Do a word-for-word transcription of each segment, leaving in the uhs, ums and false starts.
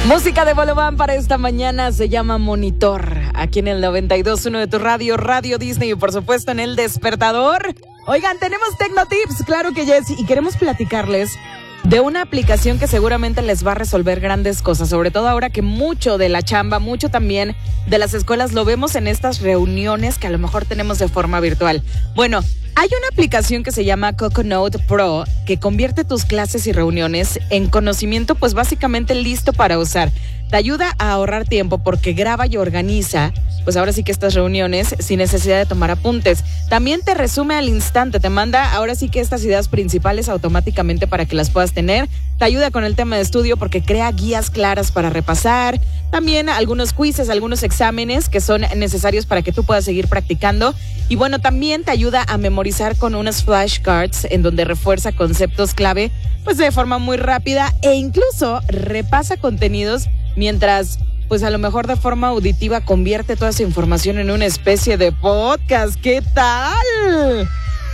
Música de Bolobán para esta mañana se llama Monitor. Aquí en el noventa y dos punto uno de tu radio, Radio Disney y por supuesto en El Despertador. Oigan, tenemos Tecnotips, claro que yes, y queremos platicarles de una aplicación que seguramente les va a resolver grandes cosas, sobre todo ahora que mucho de la chamba, mucho también de las escuelas lo vemos en estas reuniones que a lo mejor tenemos de forma virtual. Bueno, hay una aplicación que se llama Coconote Pro que convierte tus clases y reuniones en conocimiento, pues básicamente listo para usar. Te ayuda a ahorrar tiempo porque graba y organiza, pues ahora sí que estas reuniones sin necesidad de tomar apuntes. También te resume al instante, te manda ahora sí que estas ideas principales automáticamente para que las puedas tener. Te ayuda con el tema de estudio porque crea guías claras para repasar. También algunos quizzes, algunos exámenes que son necesarios para que tú puedas seguir practicando. Y bueno, también te ayuda a memorizar con unas flashcards en donde refuerza conceptos clave pues de forma muy rápida e incluso repasa contenidos mientras pues a lo mejor de forma auditiva convierte toda esa información en una especie de podcast. ¿Qué tal?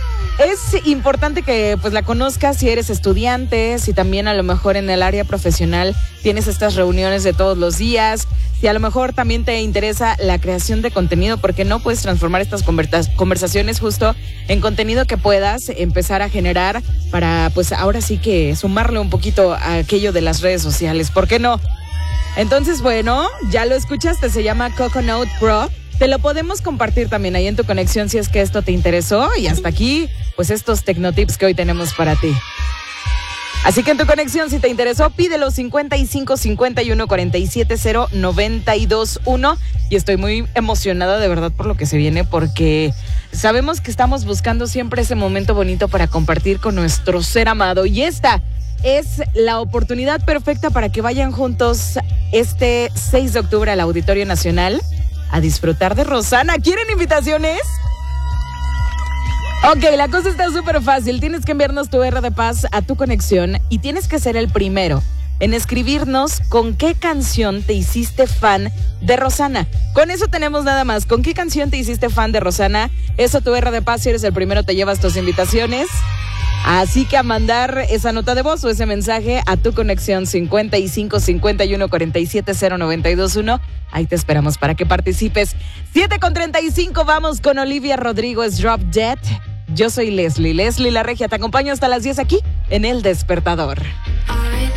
Es importante que pues la conozcas si eres estudiante, si también a lo mejor en el área profesional tienes estas reuniones de todos los días, si a lo mejor también te interesa la creación de contenido, porque no puedes transformar estas conversaciones justo en contenido que puedas empezar a generar para pues ahora sí que sumarle un poquito a aquello de las redes sociales, ¿por qué no? Entonces, bueno, ya lo escuchaste, se llama Coconote Pro. Te lo podemos compartir también ahí en tu conexión si es que esto te interesó. Y hasta aquí, pues estos Tecnotips que hoy tenemos para ti. Así que en tu conexión, si te interesó, pídelo cincuenta y cinco cincuenta y uno cuarenta y siete cero noventa y dos uno. Y estoy muy emocionada de verdad por lo que se viene, porque sabemos que estamos buscando siempre ese momento bonito para compartir con nuestro ser amado. Y esta es la oportunidad perfecta para que vayan juntos este seis de octubre al Auditorio Nacional a disfrutar de Rosana. ¿Quieren invitaciones? Ok, la cosa está súper fácil. Tienes que enviarnos tu R de Paz a tu conexión y tienes que ser el primero en escribirnos con qué canción te hiciste fan de Rosana. Con eso tenemos nada más. ¿Con qué canción te hiciste fan de Rosana? Eso tu R de Paz. Si eres el primero te llevas tus invitaciones. Así que a mandar esa nota de voz o ese mensaje a tu conexión cincuenta y cinco cincuenta y uno cuarenta y siete cero noventa y dos uno. Ahí te esperamos para que participes. siete con treinta y cinco, vamos con Olivia Rodrigo, es Drop Dead. Yo soy Leslie, Leslie La Regia, te acompaño hasta las diez aquí en El Despertador.